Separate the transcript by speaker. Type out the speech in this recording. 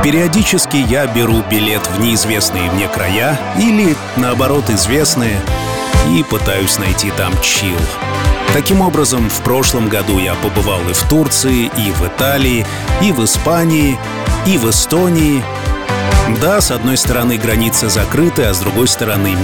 Speaker 1: Периодически я беру билет в неизвестные мне края или, наоборот, известные, и пытаюсь найти там чил. Таким образом, в прошлом году я побывал и в Турции, и в Италии, и в Испании, и в Эстонии. Да, с одной стороны границы закрыты, а с другой стороны